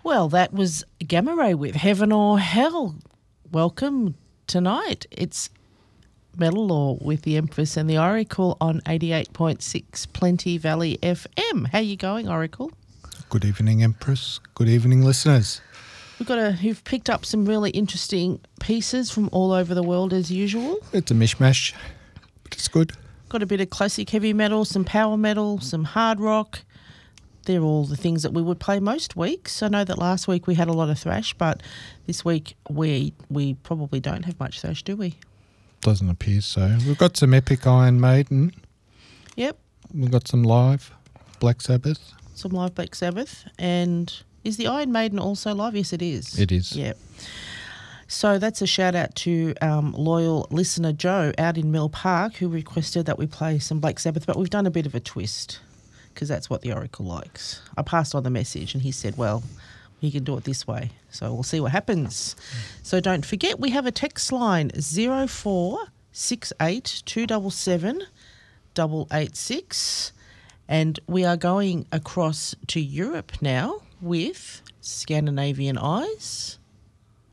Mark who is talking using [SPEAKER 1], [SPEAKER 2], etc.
[SPEAKER 1] Well, that was Gamma Ray with Heaven or Hell. Welcome tonight. It's Metal Law with the Empress and the Oracle on 88.6 Plenty Valley FM. How you going, Oracle?
[SPEAKER 2] Good evening, Empress. Good evening, listeners.
[SPEAKER 1] You've picked up some really interesting pieces from all over the world as usual.
[SPEAKER 2] It's a mishmash, but it's good.
[SPEAKER 1] Got a bit of classic heavy metal, some power metal, some hard rock. They're all the things that we would play most weeks. I know that last week we had a lot of thrash, but this week we probably don't have much thrash, do we?
[SPEAKER 2] Doesn't appear so. We've got some epic Iron Maiden.
[SPEAKER 1] Yep.
[SPEAKER 2] We've got some live Black Sabbath.
[SPEAKER 1] Some live Black Sabbath. And is the Iron Maiden also live? Yes, it is.
[SPEAKER 2] It is.
[SPEAKER 1] Yep. So that's a shout out to loyal listener Joe out in Mill Park who requested that we play some Black Sabbath, but we've done a bit of a twist because that's what the Oracle likes. I passed on the message and he said, well, he can do it this way. So we'll see what happens. So don't forget, we have a text line 0468 277 886 and we are going across to Europe now with Scandinavian Eyes.